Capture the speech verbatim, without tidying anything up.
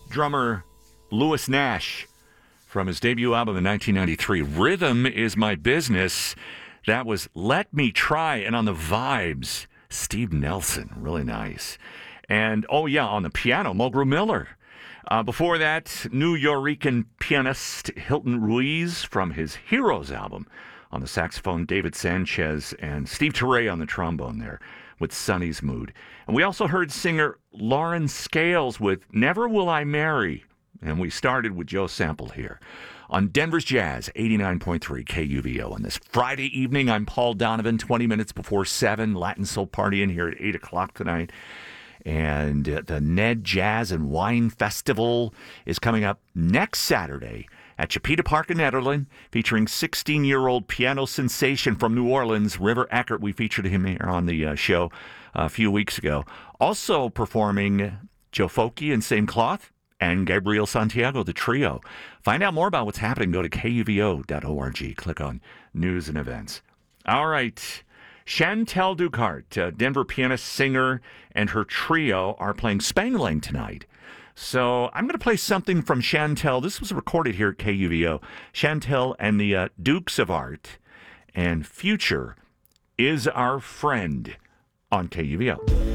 drummer Louis Nash from his debut album in nineteen ninety-three. Rhythm is My Business. That was Let Me Try. And on the vibes, Steve Nelson. Really nice. And, oh yeah, on the piano, Mulgrew Miller. Uh, before that, New Yorican pianist Hilton Ruiz from his Heroes album. On the saxophone, David Sanchez, and Steve Turre on the trombone there with Sonny's Mood. And we also heard singer Lauren Scales with Never Will I Marry. And we started with Joe Sample here on Denver's Jazz, eighty-nine point three K U V O. On this Friday evening, I'm Paul Donovan, twenty minutes before seven, Latin Soul Party in here at eight o'clock tonight. And uh, the Ned Jazz and Wine Festival is coming up next Saturday at Chipeta Park in Nederland, featuring sixteen-year-old piano sensation from New Orleans, River Eckert. We featured him here on the uh, show a few weeks ago. Also performing Joe Foki and Same Cloth and Gabriel Santiago, the trio. Find out more about what's happening. Go to K U V O dot org. Click on News and Events. All right. Chantel Ducart, uh, Denver pianist, singer, and her trio are playing Spangling tonight. So I'm going to play something from Chantel. This was recorded here at K U V O. Chantel and the uh, Dukes of Art, and Future is Our Friend on K U V O.